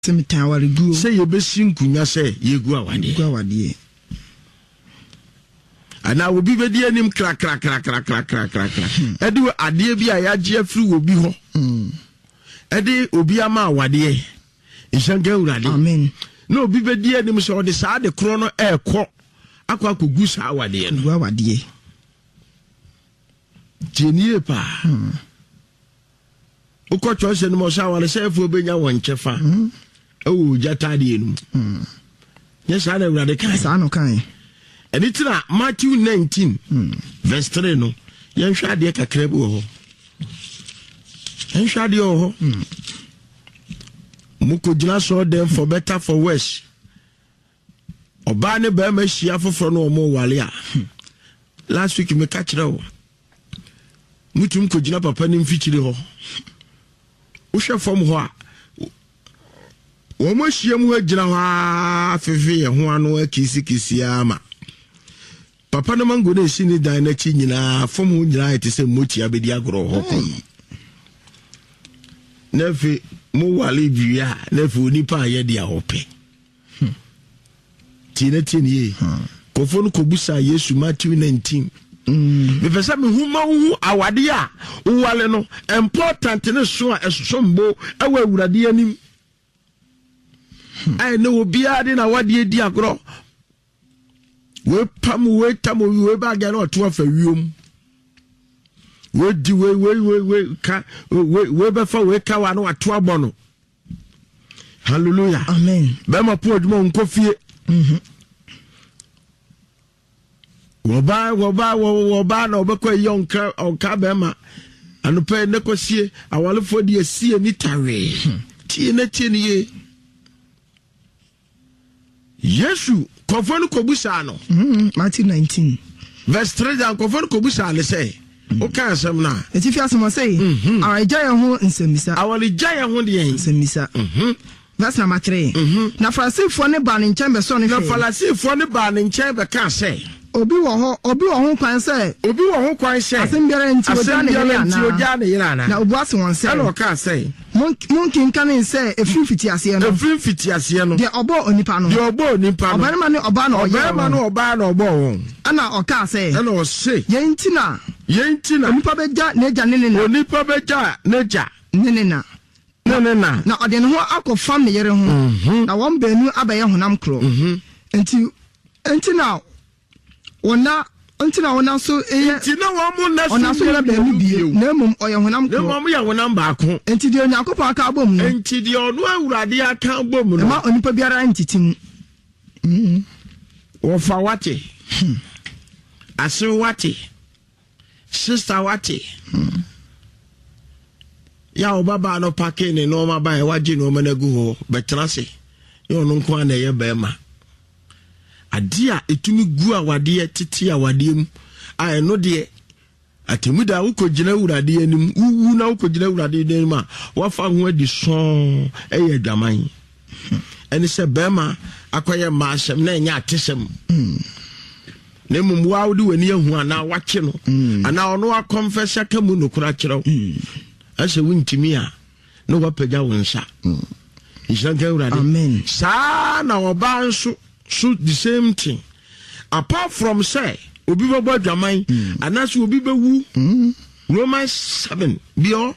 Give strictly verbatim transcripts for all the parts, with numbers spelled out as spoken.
Semitan wari gu. Say ye besi nkunya say ye gu awade. Gu awade. Ana obi be die nim kra kra kra kra kra kra kra kra. Edi ade bi a ya je afiri obi ho. Mm. Edi obi ama awade. Ishange urade. Amen. No obi be die nim so de saa de kro no e kọ akwa kogu saa awade no. Gu awade. Tienie pa. Mm. Uko chose no mo sha wale say fu obenya won chefa. Mm. Oh, jatadi enu. Mm. Yes, I know the kind. Sano kind. And it's na Matthew nineteen, mm. verse three. No, yan shadi eka krebu ho. Yan shadi ho. Muko jina so them for better for worse. Oba ne be ma hia foforo no mo wale a. Last week me catch ra wo. Mutum ko jina papa ne mfichiri ho. Wo hwe fom ho a. Wo mo hia mu agina ho afefe ye ho ano akisi kisi ama. Papa no mango na esi ni dan na chi nyina fom ho nyina ete se mochi abedi agro ho ko. Nefe mo wale bia nefe onipa ye dia hope. Tina tini ko fo no ko busa Yesu Matthew nineteen. Mm. Me pesa me hu ma hu awade a wo wale no important ne so a esombo e wa awurade anim. I know be adding a what ye dear grow. We pam we tam we bag or two of a room. We do we we we we can we before we can one or two abono. Hallelujah. Amen. Bema poured mon coffee. Mm-hmm. Woba woba woba no beko young car or cabema and pay negotiate. I will for the sea and itare. Tina tin Yesu kofonu kobusa no mhm Matthew nineteen verse three dan kofonu kobusa le say o kan asem na eti fi asem say our jaya ho nsemisa our jaya ho de yen nsemisa mhm verse number three na farisifo ne ba ne nchen be so ne na farisifo ne ba ne nchen be kan say obi wo ho obi wo ho kwan say obi wo ho kwan say asem biara nti oja ne yira na oja ne yira na na obu ase won say na o kan say mon kin kan say efiri fiti ase no efiri fiti ase no de obo onipa no de obo onipa no oba ma ne oba na oye oba ma ne oba na obo won ana o kan say ana o say yenti na yenti na onipa beja neja ne ne na onipa beja neja ne ne na ne ne na na ode ne ho akofam ne yere ho na won baanu abaye honam kro enti enti na wona enti na wona so eye enti na wo mo na so ona so na baanu bie na mum oye honam kro na mum ya honam ba ko enti de onyakopa aka abom no enti de onu awurade aka abom no ma onipa biara entitim mhm wo fa wate ase wate sister wate ya obaba no pake ne no ma ba e waje no ma na gu ho betrase yo no nko na ye ba ma adia etumi gu awade titi awade mu a eno de atemuda ukogina urade anim uwu na ukogina urade anim a wafa ho adi son eye dwaman eni se bema akoye ma asem na enya atesem ne mum waudi wani ahu ana wache no ana ono a confess aka mu nokura kiraw ase wuntimi a no wapaja wonsa inshanka urade amen sa na oba nso so the same thing apart from say obi bobo dwaman anaso obi bewu Romans seven bio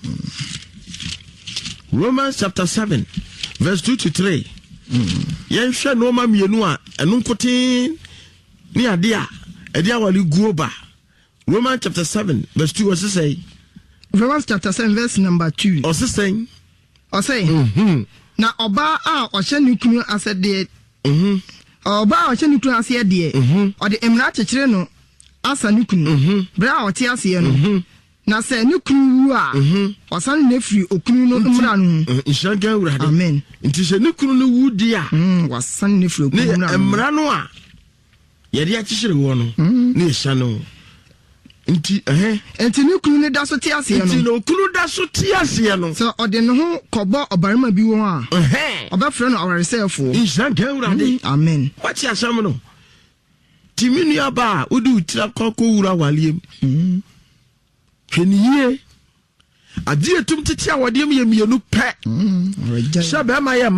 Romans chapter seven verse two to three yen hwe no ma mienu a enu nkotin ni ade a ade awali guoba Romans chapter seven verse two was say Romans chapter seven verse number two o say o say mhm na oba a o hye ne kunu asede mhm oba a o hye ne kunu asede mhm o de emra chekere no asa ne kunu mhm bra o te ase no na se ne kunu wu a osan ne firi okunu no mra no inshanka urade amen nti se ne kunu no wu dia mm wasan ne firi okunu no emra no a ye de akihire wo no ne ehya no nti eh enti ne kunu ne da so te ase no nti no kunu da so te ase no so ode ne ho kobo obarima bi wo a eh obafre no owaresefo inshanka urade amen wati asam no timini aba udi utira kokko wura waliem mm hweniye adeɛ tum tete awadeɛ mu yɛ mienu pɛ hyɛ bɛrima yɛ